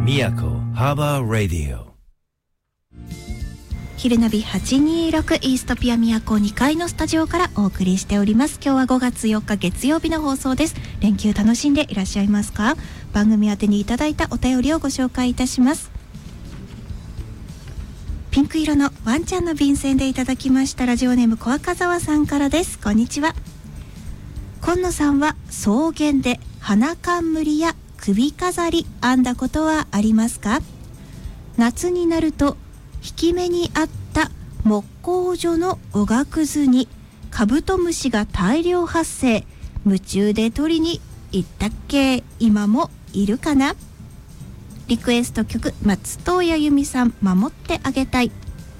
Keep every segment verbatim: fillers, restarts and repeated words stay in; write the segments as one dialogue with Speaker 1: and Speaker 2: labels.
Speaker 1: 宮古ハーバーラディオ。
Speaker 2: 昼ナビはちにーろくイーストピア宮古にかいのスタジオからお送りしております。今日はごがつよっか月曜日の放送です。連休楽しんでいらっしゃいますか？番組宛てにいただいたお便りをご紹介いたします。ピンク色のワンちゃんの便箋でいただきました。ラジオネーム小赤沢さんからです。こんにちは。今野さんは草原で花冠や首飾り編んだことはありますか？夏になると引き目にあった木工所のおがくずにカブトムシが大量発生。夢中で取りに行ったっけ？今もいるかな？リクエスト曲、松任谷由実さん、守ってあげたい。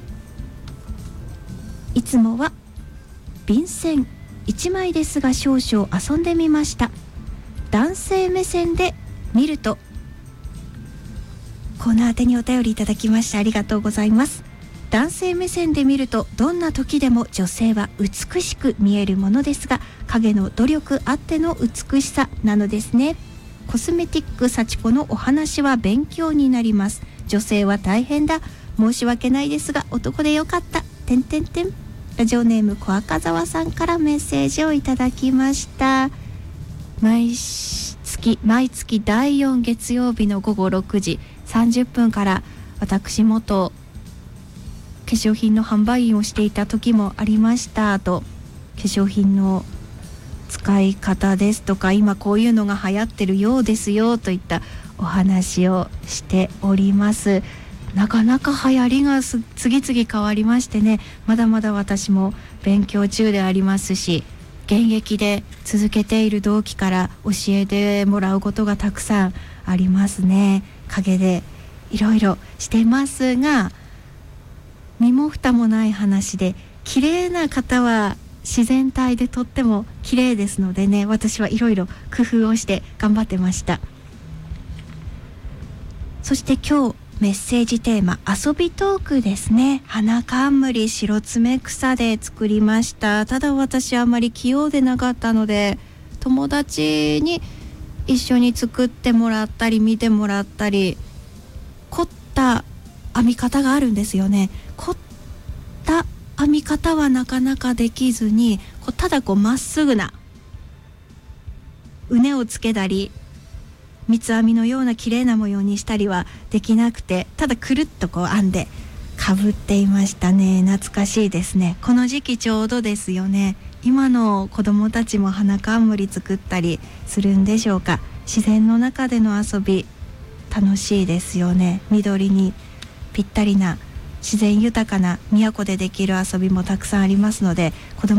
Speaker 2: いつもは便箋いちまいですが少々遊んでみました。男性目線で見ると、コーナー宛てにお便りいただきましてありがとうございます。男性目線で見るとどんな時でも女性は美しく見えるものですが、影の努力あっての美しさなのですね。コスメティック幸子のお話は勉強になります。女性は大変だ、申し訳ないですが男でよかった。てんてんてん。ラジオネーム小赤沢さんからメッセージをいただきました。毎月毎月だいよん月曜日のごごろくじさんじゅっぷんから私元化粧品の販売員をしていた時もありました。と化粧品の使い方ですとか、今こういうのが流行ってるようですよといったお話をしております。なかなか流行りが次々変わりましてね、まだまだ私も勉強中でありますし、現役で続けている同期から教えてもらうことがたくさんありますね。陰でいろいろしてますが、身も蓋もない話で、綺麗な方は自然体でとっても綺麗ですのでね、私はいろいろ工夫をして頑張ってました。そして今日メッセージテーマ、遊びトークですね。花冠白爪草で作りました。ただ私あまり器用でなかったので、友達に一緒に作ってもらったり見てもらったり、凝った編み方があるんですよね。凝った編み方はなかなかできずに、こうただこうまっすぐな畝をつけたり三つ編みのような綺麗な模様にしたりはできなくて、ただくるっとこう編んでかぶっていましたね。懐かしいですね。この時期ちょうどですよね。今の子供たちも花冠作ったりするんでしょうか。自然の中での遊び楽しいですよね。緑にぴったりな自然豊かな宮古でできる遊びもたくさんありますので、子供